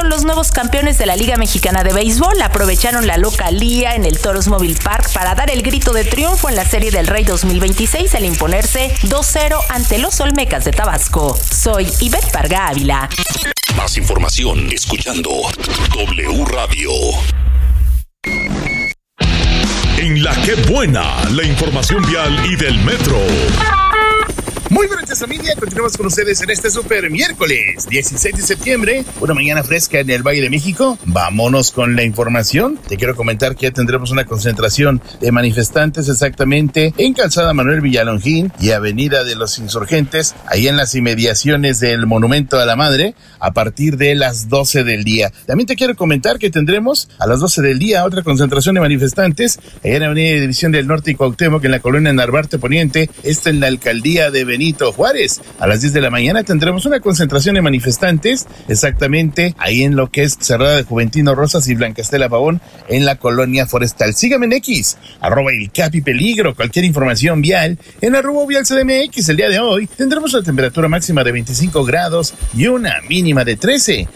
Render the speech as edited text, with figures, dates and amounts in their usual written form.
son los nuevos campeones de la Liga Mexicana de Béisbol. Aprovecharon la localía en el Toros Mobile Park para dar el grito de triunfo en la Serie del Rey 2026 al imponerse 2-0 ante los Olmecas de Tabasco. Soy Ivette Parga Ávila. Más información escuchando W Radio. En La Que Buena, la información vial y del metro. Muy buenas noches, familia. Continuamos con ustedes en este super miércoles 16 de septiembre, una mañana fresca en el Valle de México. Vámonos con la información. Te quiero comentar que ya tendremos una concentración de manifestantes exactamente en Calzada Manuel Villalongín y Avenida de los Insurgentes, ahí en las inmediaciones del Monumento a la Madre, a partir de las 12 del día. También te quiero comentar que tendremos a las 12 del día otra concentración de manifestantes allá en Avenida División del Norte y Cuauhtémoc, en la colonia Narvarte Poniente, en la alcaldía de Benito Juárez. A las 10 de la mañana tendremos una concentración de manifestantes exactamente ahí en lo que es Cerrada de Juventino Rosas y Blanca Estela Pavón, en la colonia Forestal. Sígame en X, @elcapipeligro. Cualquier información vial en @vialcdmx. El día de hoy tendremos una temperatura máxima de 25 grados y una mínima de 13.